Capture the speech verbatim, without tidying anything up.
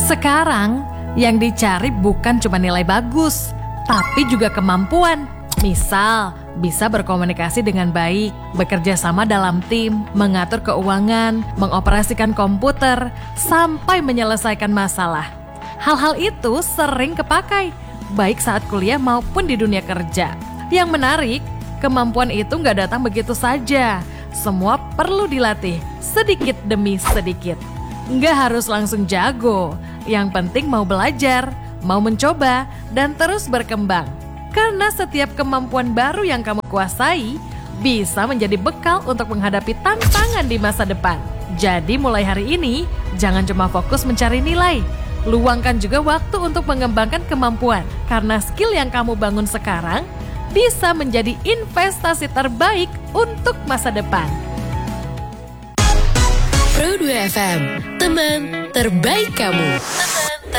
Sekarang yang dicari bukan cuma nilai bagus, tapi juga kemampuan. Misal, bisa berkomunikasi dengan baik, bekerja sama dalam tim, mengatur keuangan, mengoperasikan komputer, sampai menyelesaikan masalah. Hal-hal itu sering kepakai, baik saat kuliah maupun di dunia kerja. Yang menarik, kemampuan itu nggak datang begitu saja. Semua perlu dilatih, sedikit demi sedikit. Nggak harus langsung jago, yang penting mau belajar, mau mencoba, dan terus berkembang. Karena setiap kemampuan baru yang kamu kuasai bisa menjadi bekal untuk menghadapi tantangan di masa depan. Jadi mulai hari ini, jangan cuma fokus mencari nilai. Luangkan juga waktu untuk mengembangkan kemampuan. Karena skill yang kamu bangun sekarang bisa menjadi investasi terbaik untuk masa depan. Pro dua F M, teman terbaik kamu.